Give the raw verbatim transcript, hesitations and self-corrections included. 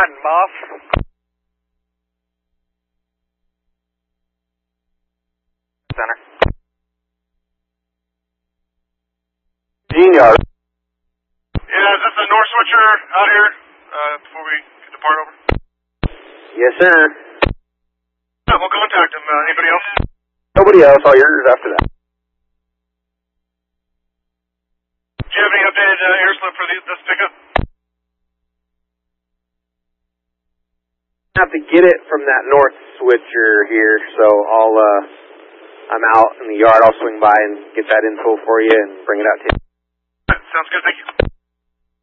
riding, boss? Center. Gene Yard. Yeah, is this the North Switcher out here uh, before we depart over? Yes, sir. Yeah, we'll contact him. Uh, anybody else? Nobody else. All yours after that. Do you have any updated uh, air slip for the, this pickup? I have to get it from that North Switcher here, so I'll, uh, I'm out in the yard. I'll swing by and get that info for you and bring it out to you. Sounds good. Thank you.